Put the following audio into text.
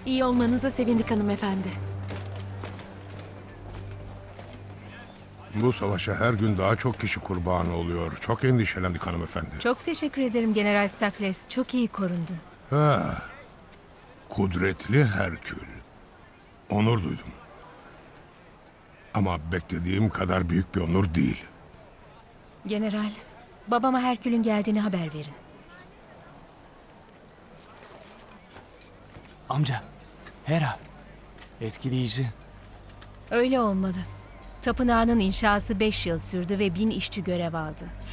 İyi olmanıza sevindik hanımefendi. Bu savaşa her gün daha çok kişi kurban oluyor. Çok endişelendik hanımefendi. Çok teşekkür ederim General Stakles. Çok iyi korundun. Kudretli Herkül. Onur duydum. Ama beklediğim kadar büyük bir onur değil. General, babama Herkül'ün geldiğini haber verin. Amca, Hera. Etkileyici. Öyle olmalı. Tapınağının inşası 5 yıl sürdü ve 1000 işçi görev aldı.